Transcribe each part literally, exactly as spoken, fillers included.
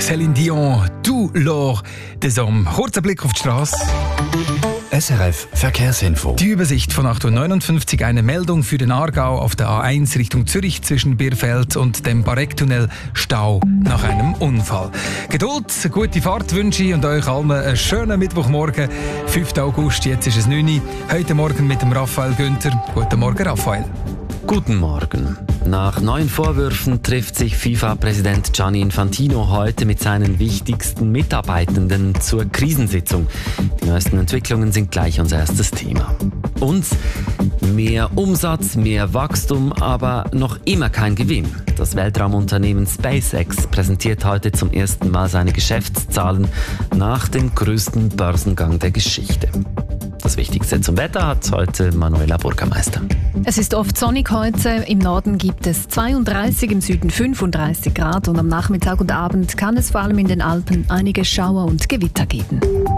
Céline Dion, «Du l'or des hommes». Kurzer Blick auf die Straße. S R F Verkehrsinfo. Die Übersicht von acht Uhr neunundfünfzig, eine Meldung für den Aargau auf der A eins Richtung Zürich zwischen Birfeld und dem Barecktunnel. Stau nach einem Unfall. Geduld, gute Fahrt wünsche ich und euch allen einen schönen Mittwochmorgen, fünften August, jetzt ist es neun Uhr. Heute Morgen mit dem Raphael Günther. Guten Morgen, Raphael. Guten Morgen. Nach neuen Vorwürfen trifft sich FIFA-Präsident Gianni Infantino heute mit seinen wichtigsten Mitarbeitenden zur Krisensitzung. Die neuesten Entwicklungen sind gleich unser erstes Thema. Und mehr Umsatz, mehr Wachstum, aber noch immer kein Gewinn. Das Weltraumunternehmen SpaceX präsentiert heute zum ersten Mal seine Geschäftszahlen nach dem größten Börsengang der Geschichte. Das Wichtigste zum Wetter hat heute Manuela Burgermeister. Es ist oft sonnig heute. Im Norden gibt es zweiunddreißig, im Süden fünfunddreißig Grad und am Nachmittag und Abend kann es vor allem in den Alpen einige Schauer und Gewitter geben.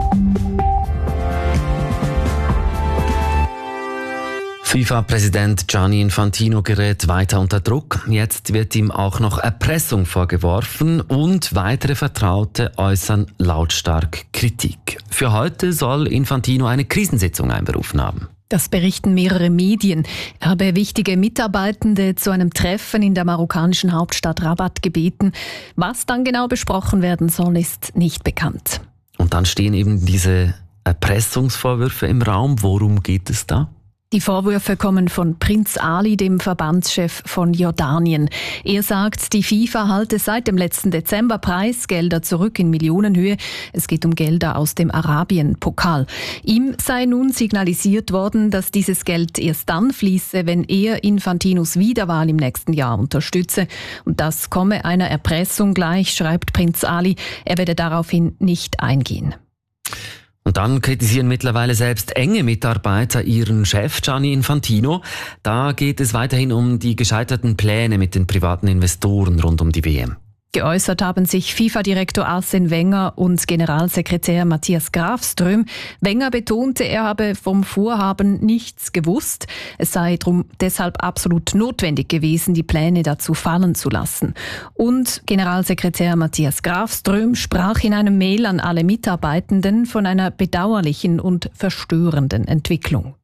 FIFA-Präsident Gianni Infantino gerät weiter unter Druck. Jetzt wird ihm auch noch Erpressung vorgeworfen und weitere Vertraute äußern lautstark Kritik. Für heute soll Infantino eine Krisensitzung einberufen haben. Das berichten mehrere Medien. Er habe wichtige Mitarbeitende zu einem Treffen in der marokkanischen Hauptstadt Rabat gebeten. Was dann genau besprochen werden soll, ist nicht bekannt. Und dann stehen eben diese Erpressungsvorwürfe im Raum. Worum geht es da? Die Vorwürfe kommen von Prinz Ali, dem Verbandschef von Jordanien. Er sagt, die FIFA halte seit dem letzten Dezember Preisgelder zurück in Millionenhöhe. Es geht um Gelder aus dem Arabien-Pokal. Ihm sei nun signalisiert worden, dass dieses Geld erst dann fließe, wenn er Infantinos Wiederwahl im nächsten Jahr unterstütze. Und das komme einer Erpressung gleich, schreibt Prinz Ali. Er werde daraufhin nicht eingehen. Und dann kritisieren mittlerweile selbst enge Mitarbeiter ihren Chef Gianni Infantino. Da geht es weiterhin um die gescheiterten Pläne mit den privaten Investoren rund um die W M. Geäußert haben sich FIFA-Direktor Arsene Wenger und Generalsekretär Matthias Grafström. Wenger betonte, er habe vom Vorhaben nichts gewusst. Es sei drum deshalb absolut notwendig gewesen, die Pläne dazu fallen zu lassen. Und Generalsekretär Matthias Grafström sprach in einem Mail an alle Mitarbeitenden von einer bedauerlichen und verstörenden Entwicklung.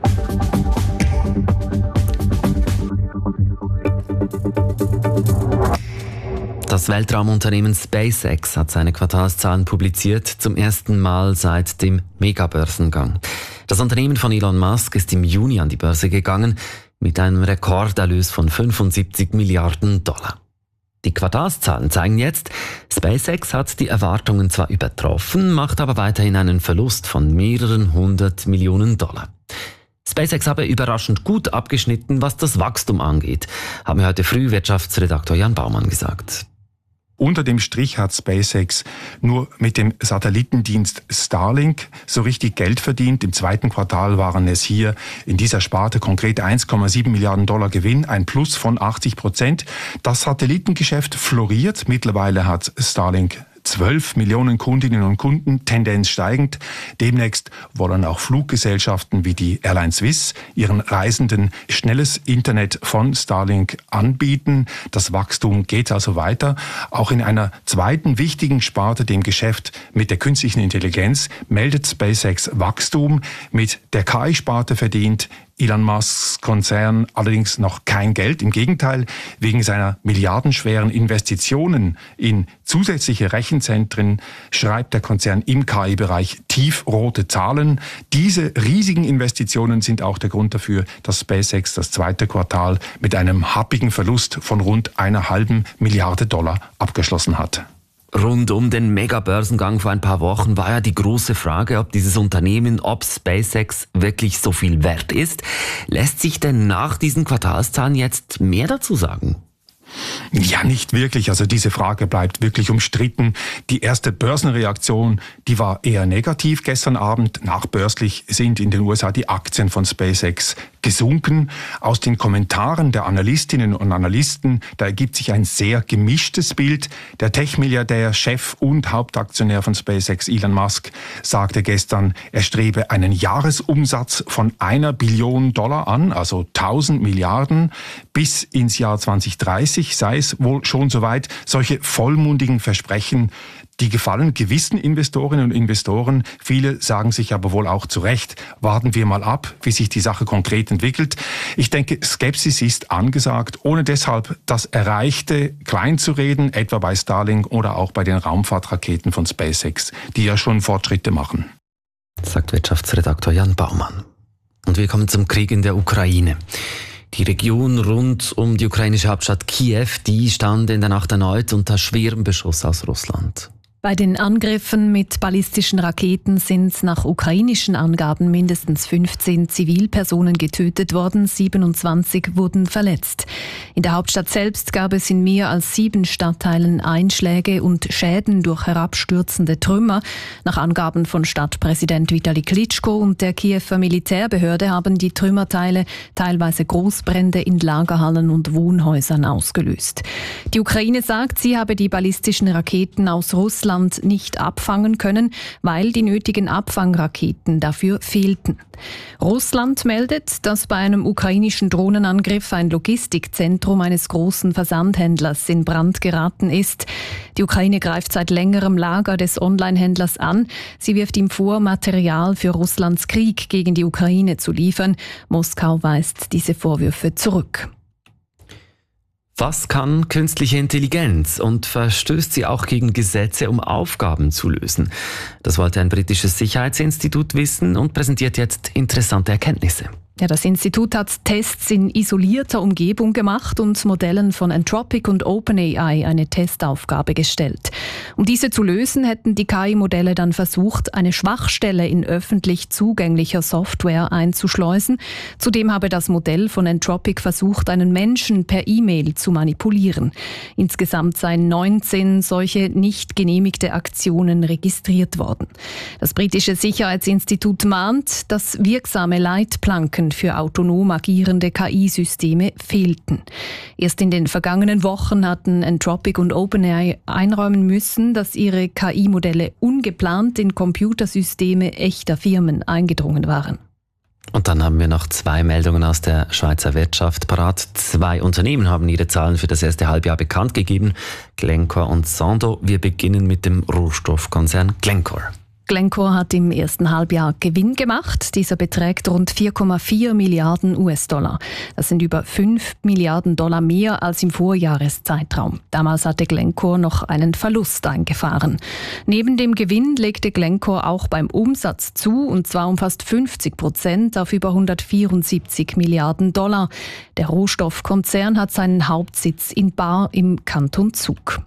Das Weltraumunternehmen SpaceX hat seine Quartalszahlen publiziert, zum ersten Mal seit dem Megabörsengang. Das Unternehmen von Elon Musk ist im Juni an die Börse gegangen mit einem Rekorderlös von fünfundsiebzig Milliarden Dollar. Die Quartalszahlen zeigen jetzt, SpaceX hat die Erwartungen zwar übertroffen, macht aber weiterhin einen Verlust von mehreren hundert Millionen Dollar. SpaceX habe überraschend gut abgeschnitten, was das Wachstum angeht, haben wir heute früh Wirtschaftsredaktor Jan Baumann gesagt. Unter dem Strich hat SpaceX nur mit dem Satellitendienst Starlink so richtig Geld verdient. Im zweiten Quartal waren es hier in dieser Sparte konkret eins Komma sieben Milliarden Dollar Gewinn, ein Plus von achtzig Prozent. Das Satellitengeschäft floriert. Mittlerweile hat Starlink zwölf Millionen Kundinnen und Kunden, Tendenz steigend. Demnächst wollen auch Fluggesellschaften wie die Airline Swiss ihren Reisenden schnelles Internet von Starlink anbieten. Das Wachstum geht also weiter. Auch in einer zweiten wichtigen Sparte, dem Geschäft mit der künstlichen Intelligenz, meldet SpaceX Wachstum. Mit der K I-Sparte verdient Elon Musks Konzern allerdings noch kein Geld. Im Gegenteil, wegen seiner milliardenschweren Investitionen in zusätzliche Rechenzentren schreibt der Konzern im K I-Bereich tiefrote Zahlen. Diese riesigen Investitionen sind auch der Grund dafür, dass SpaceX das zweite Quartal mit einem happigen Verlust von rund einer halben Milliarde Dollar abgeschlossen hat. Rund um den Megabörsengang vor ein paar Wochen war ja die große Frage, ob dieses Unternehmen, ob SpaceX wirklich so viel wert ist. Lässt sich denn nach diesen Quartalszahlen jetzt mehr dazu sagen? Ja, nicht wirklich. Also diese Frage bleibt wirklich umstritten. Die erste Börsenreaktion, die war eher negativ gestern Abend. Nachbörslich sind in den U S A die Aktien von SpaceX gesunken. Aus den Kommentaren der Analystinnen und Analysten, da ergibt sich ein sehr gemischtes Bild. Der Tech-Milliardär, Chef und Hauptaktionär von SpaceX, Elon Musk, sagte gestern, er strebe einen Jahresumsatz von einer Billion Dollar an, also tausend Milliarden. Bis ins Jahr zwanzig dreißig sei es wohl schon soweit. Solche vollmundigen Versprechen, die gefallen gewissen Investorinnen und Investoren. Viele sagen sich aber wohl auch zu Recht, warten wir mal ab, wie sich die Sache konkret entwickelt. Ich denke, Skepsis ist angesagt, ohne deshalb das Erreichte klein zu reden, etwa bei Starlink oder auch bei den Raumfahrtraketen von SpaceX, die ja schon Fortschritte machen. Sagt Wirtschaftsredaktor Jan Baumann. Und wir kommen zum Krieg in der Ukraine. Die Region rund um die ukrainische Hauptstadt Kiew, die stand in der Nacht erneut unter schwerem Beschuss aus Russland. Bei den Angriffen mit ballistischen Raketen sind nach ukrainischen Angaben mindestens fünfzehn Zivilpersonen getötet worden, siebenundzwanzig wurden verletzt. In der Hauptstadt selbst gab es in mehr als sieben Stadtteilen Einschläge und Schäden durch herabstürzende Trümmer. Nach Angaben von Stadtpräsident Vitali Klitschko und der Kiewer Militärbehörde haben die Trümmerteile teilweise Großbrände in Lagerhallen und Wohnhäusern ausgelöst. Die Ukraine sagt, sie habe die ballistischen Raketen aus Russland nicht abfangen können, weil die nötigen Abfangraketen dafür fehlten. Russland meldet, dass bei einem ukrainischen Drohnenangriff ein Logistikzentrum eines großen Versandhändlers in Brand geraten ist. Die Ukraine greift seit längerem Lager des Onlinehändlers an. Sie wirft ihm vor, Material für Russlands Krieg gegen die Ukraine zu liefern. Moskau weist diese Vorwürfe zurück. Was kann künstliche Intelligenz und verstößt sie auch gegen Gesetze, um Aufgaben zu lösen? Das wollte ein britisches Sicherheitsinstitut wissen und präsentiert jetzt interessante Erkenntnisse. Ja, das Institut hat Tests in isolierter Umgebung gemacht und Modellen von Anthropic und OpenAI eine Testaufgabe gestellt. Um diese zu lösen, hätten die K I-Modelle dann versucht, eine Schwachstelle in öffentlich zugänglicher Software einzuschleusen. Zudem habe das Modell von Anthropic versucht, einen Menschen per E-Mail zu manipulieren. Insgesamt seien neunzehn solche nicht genehmigte Aktionen registriert worden. Das britische Sicherheitsinstitut mahnt, dass wirksame Leitplanken für autonom agierende K I-Systeme fehlten. Erst in den vergangenen Wochen hatten Anthropic und OpenAI einräumen müssen, dass ihre K I-Modelle ungeplant in Computersysteme echter Firmen eingedrungen waren. Und dann haben wir noch zwei Meldungen aus der Schweizer Wirtschaft parat. Zwei Unternehmen haben ihre Zahlen für das erste Halbjahr bekannt gegeben. Glencore und Sando. Wir beginnen mit dem Rohstoffkonzern Glencore. Glencore hat im ersten Halbjahr Gewinn gemacht. Dieser beträgt rund vier Komma vier Milliarden U S-Dollar. Das sind über fünf Milliarden Dollar mehr als im Vorjahreszeitraum. Damals hatte Glencore noch einen Verlust eingefahren. Neben dem Gewinn legte Glencore auch beim Umsatz zu, und zwar um fast fünfzig Prozent auf über hundertvierundsiebzig Milliarden Dollar. Der Rohstoffkonzern hat seinen Hauptsitz in Bar im Kanton Zug.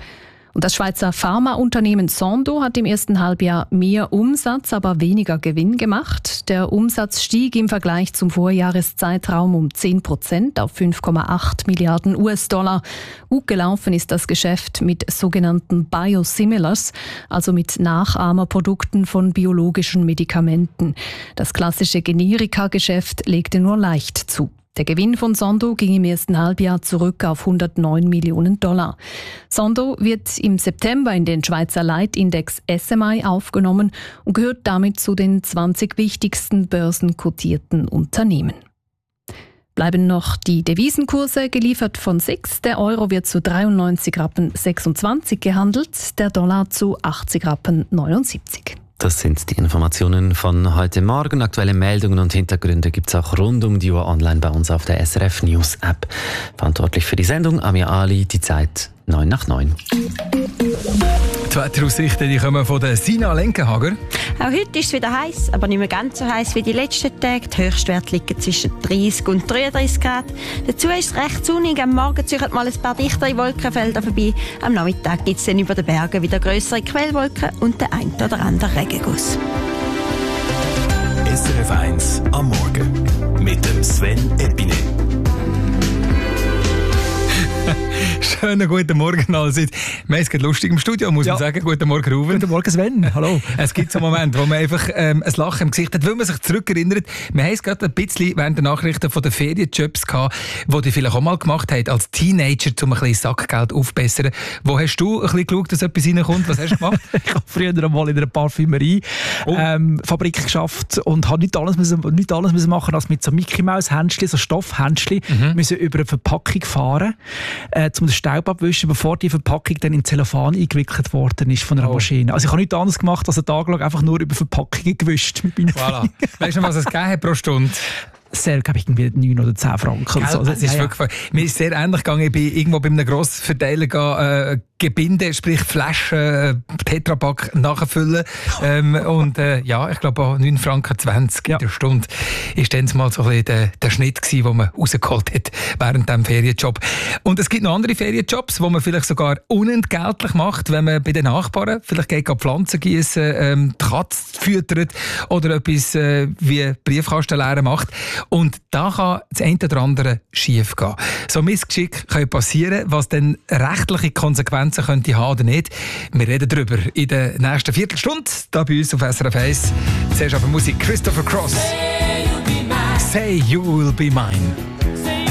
Und das Schweizer Pharmaunternehmen Sando hat im ersten Halbjahr mehr Umsatz, aber weniger Gewinn gemacht. Der Umsatz stieg im Vergleich zum Vorjahreszeitraum um zehn Prozent auf fünf Komma acht Milliarden U S-Dollar. Gut gelaufen ist das Geschäft mit sogenannten Biosimilars, also mit Nachahmerprodukten von biologischen Medikamenten. Das klassische Generika-Geschäft legte nur leicht zu. Der Gewinn von Sando ging im ersten Halbjahr zurück auf hundertneun Millionen Dollar. Sando wird im September in den Schweizer Leitindex S M I aufgenommen und gehört damit zu den zwanzig wichtigsten börsenkotierten Unternehmen. Bleiben noch die Devisenkurse, geliefert von S I X. Der Euro wird zu dreiundneunzig Rappen sechsundzwanzig gehandelt, der Dollar zu achtzig Rappen neunundsiebzig. Das sind die Informationen von heute Morgen. Aktuelle Meldungen und Hintergründe gibt es auch rund um die Uhr online bei uns auf der S R F News App. Verantwortlich für die Sendung Amir Ali, die Zeit neun nach neun. Die Wetteraussichten die kommen von der Sina Lenkenhager. Auch heute ist es wieder heiß, aber nicht mehr ganz so heiß wie die letzten Tage. Die Höchstwerte liegen zwischen dreißig und dreiunddreißig Grad. Dazu ist es recht sonnig. Am Morgen ziehen mal ein paar dichtere Wolkenfelder vorbei. Am Nachmittag gibt es dann über den Bergen wieder grössere Quellwolken und den ein oder anderen Regenguss. S R F eins am Morgen mit dem Sven Epine. Schönen guten Morgen allerseits. Wir haben es gerade lustig im Studio, muss ja. man sagen. Guten Morgen, Ruben. Guten Morgen, Sven. Hallo. Es gibt so einen Moment, wo man einfach ähm, ein Lachen im Gesicht hat, weil man sich zurückerinnert. Wir haben es gerade ein bisschen während der Nachrichten von den Ferienjobs gehabt, die die vielleicht auch mal gemacht haben, als Teenager, um ein bisschen Sackgeld aufzubessern. Wo hast du ein bisschen geschaut, dass etwas reinkommt? Was hast du gemacht? Ich habe früher einmal in einer Parfümerie oh. ähm, Fabrik geschafft und habe nicht alles, müssen, nicht alles müssen machen, als mit so Mickey-Maus-Händchen, so Stoffhändchen, mhm. müssen über eine Verpackung fahren, äh, um den Staub abwischen, bevor die Verpackung dann in Zellophan eingewickelt worden ist von einer oh. Maschine. Also ich habe nichts anderes gemacht, als einen Tag lang einfach nur über Verpackungen gewischt mit meinen voilà. Weißt du, was es gegeben hat pro Stunde? Sehr, glaube ich, irgendwie neun oder zehn Franken. Gell, so. Also, ist ja, wirklich, ja. Mir ist sehr ähnlich gegangen. Ich bin irgendwo bei einem Grossverteiler äh, Gebinde, sprich Flaschen, äh, Tetrapack nachfüllen. ähm, und äh, ja, ich glaube auch neun Franken zwanzig ja. in der Stunde ist dann mal so ein bisschen der, der Schnitt gewesen, den man rausgeholt hat während diesem Ferienjob. Und es gibt noch andere Ferienjobs, die man vielleicht sogar unentgeltlich macht, wenn man bei den Nachbarn vielleicht geht Pflanzen gießen, ähm, die Katze füttert oder etwas äh, wie Briefkastenleeren macht. Und da kann das eine oder andere schief gehen. So Missgeschick kann passieren, was dann rechtliche Konsequenzen könnte haben oder nicht. Wir reden darüber in der nächsten Viertelstunde, hier bei uns auf S R F eins. Zuerst aber Musik Christopher Cross. Say you will be mine.